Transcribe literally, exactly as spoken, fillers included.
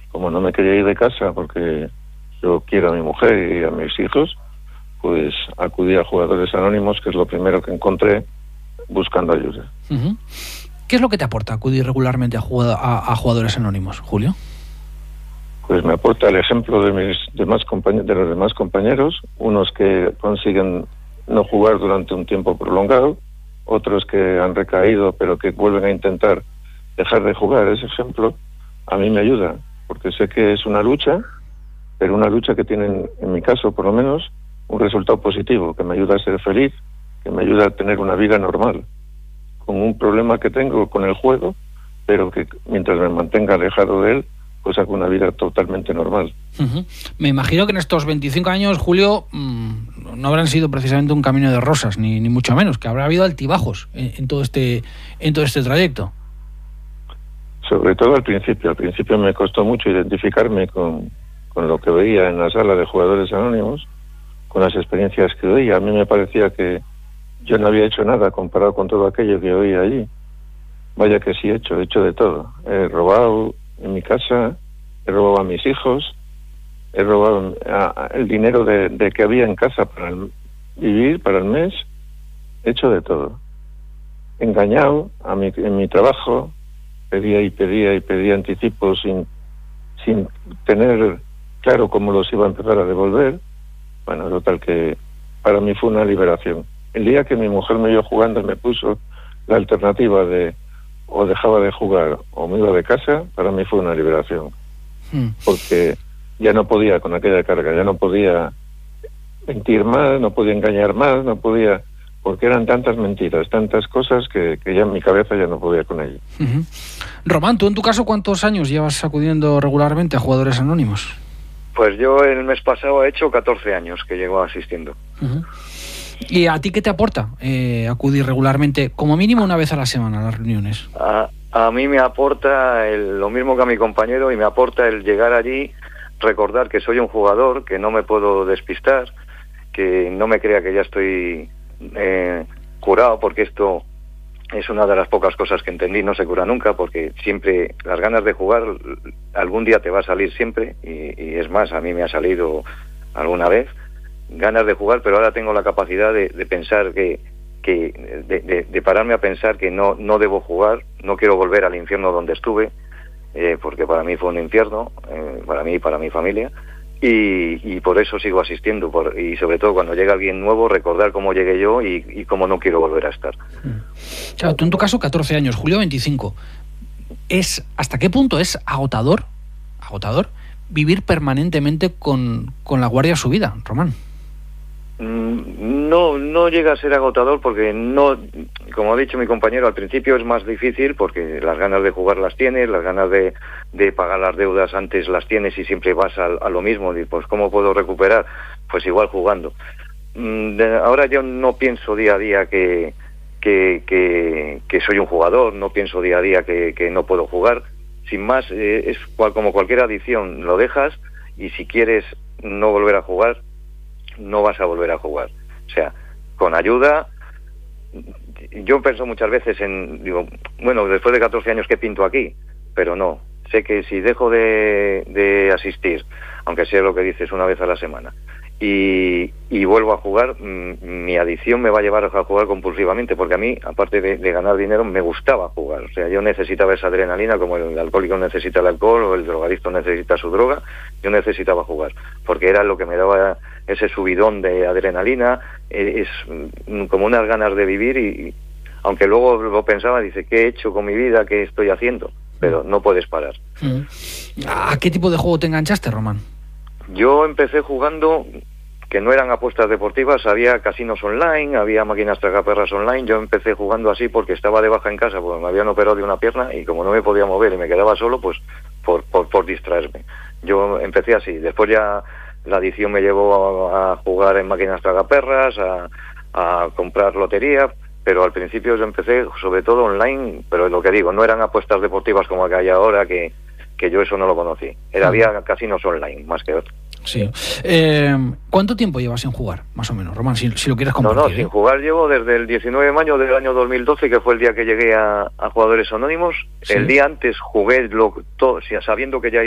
como no me quería ir de casa porque yo quiero a mi mujer y a mis hijos, pues acudí a Jugadores Anónimos, que es lo primero que encontré buscando ayuda. Uh-huh. ¿Qué es lo que te aporta acudir regularmente a, jugado, a, a Jugadores Anónimos, Julio? Pues me aporta el ejemplo de mis demás compañeros, de los demás compañeros, unos que consiguen no jugar durante un tiempo prolongado, otros que han recaído pero que vuelven a intentar dejar de jugar. Ese ejemplo a mí me ayuda, porque sé que es una lucha, pero una lucha que tiene, en mi caso por lo menos, un resultado positivo, que me ayuda a ser feliz, que me ayuda a tener una vida normal, con un problema que tengo con el juego, pero que mientras me mantenga alejado de él, pues hago una vida totalmente normal. Uh-huh. Me imagino que en estos veinticinco años, Julio, mmm, no habrán sido precisamente un camino de rosas, ni, ni mucho menos, que habrá habido altibajos en, en todo este en todo este trayecto. Sobre todo al principio. Al principio me costó mucho identificarme con, con lo que veía en la sala de Jugadores Anónimos, con las experiencias que oía. A mí me parecía que yo no había hecho nada comparado con todo aquello que oía allí. Vaya que sí he hecho, he hecho de todo. He robado en mi casa, he robado a mis hijos, he robado a, a el dinero de, de que había en casa para el, vivir, para el mes, he hecho de todo. He engañado a mi, en mi trabajo, pedía y pedía y pedía anticipos sin, sin tener claro cómo los iba a empezar a devolver. Bueno, total que para mí fue una liberación. El día que mi mujer me vio jugando y me puso la alternativa de o dejaba de jugar o me iba de casa, para mí fue una liberación. Hmm. Porque ya no podía con aquella carga, ya no podía mentir más, no podía engañar más, no podía, porque eran tantas mentiras, tantas cosas que, que ya en mi cabeza ya no podía con ello. Uh-huh. Román, ¿tú en tu caso cuántos años llevas acudiendo regularmente a Jugadores Anónimos? Pues yo el mes pasado he hecho catorce años que llevo asistiendo. Uh-huh. ¿Y a ti qué te aporta eh, acudir regularmente, como mínimo una vez a la semana, a las reuniones? A, a mí me aporta el, lo mismo que a mi compañero, y me aporta el llegar allí, recordar que soy un jugador, que no me puedo despistar, que no me crea que ya estoy eh, curado, porque esto es una de las pocas cosas que entendí, no se cura nunca, porque siempre las ganas de jugar algún día te va a salir siempre, y, y es más, a mí me ha salido alguna vez ganas de jugar, pero ahora tengo la capacidad de, de pensar que, que de, de, de pararme a pensar que no no debo jugar, no quiero volver al infierno donde estuve, eh, porque para mí fue un infierno, eh, para mí y para mi familia, y, y por eso sigo asistiendo, por, y sobre todo cuando llega alguien nuevo, recordar cómo llegué yo y, y cómo no quiero volver a estar. Claro, tú en tu caso catorce años, Julio veinticinco. ¿Es, ¿Hasta qué punto es agotador, agotador vivir permanentemente con, con la guardia subida, Román? No, no llega a ser agotador porque no, como ha dicho mi compañero, al principio es más difícil porque las ganas de jugar las tienes, las ganas de, de pagar las deudas antes las tienes y siempre vas a, a lo mismo, y pues ¿cómo puedo recuperar? Pues igual jugando. Ahora yo no pienso día a día que, que, que, que soy un jugador, no pienso día a día que, que no puedo jugar. Sin más, eh, es cual, como cualquier adicción, lo dejas y si quieres no volver a jugar, no vas a volver a jugar. O sea, con ayuda. Yo pienso muchas veces en, digo, bueno, después de catorce años, ¿qué pinto aquí? Pero no, sé que si dejo de, de asistir, aunque sea lo que dices una vez a la semana, y, y vuelvo a jugar, m- mi adicción me va a llevar a jugar compulsivamente, porque a mí, aparte de, de ganar dinero, me gustaba jugar. O sea, yo necesitaba esa adrenalina, como el alcohólico necesita el alcohol o el drogadicto necesita su droga, yo necesitaba jugar, porque era lo que me daba ese subidón de adrenalina, es como unas ganas de vivir, y, y aunque luego lo pensaba, dice, ¿qué he hecho con mi vida? ¿Qué estoy haciendo? Pero no puedes parar. ¿A qué tipo de juego te enganchaste, Román? Yo empecé jugando, que no eran apuestas deportivas, había casinos online, había máquinas tragaperras online. Yo empecé jugando así porque estaba de baja en casa, porque me habían operado de una pierna y como no me podía mover y me quedaba solo, pues por, por, por distraerme. Yo empecé así, después ya la adicción me llevó a, a jugar en máquinas tragaperras, a, a comprar lotería, pero al principio yo empecé sobre todo online, pero es lo que digo, no eran apuestas deportivas como la que hay ahora, que, que yo eso no lo conocí. Era, había casinos online, más que otro. Sí. Eh, ¿Cuánto tiempo llevas sin jugar, más o menos, Román, si, si lo quieres compartir? No, no, ¿eh? sin jugar llevo desde el diecinueve de mayo del año dos mil doce, que fue el día que llegué a, a Jugadores Anónimos. Sí. El día antes jugué, lo, todo, sabiendo que ya